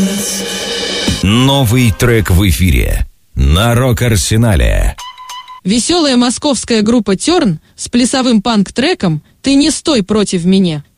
Новый трек в эфире на Рок-Арсенале. Веселая московская группа «Терн» с плясовым панк-треком «Ты не стой против меня».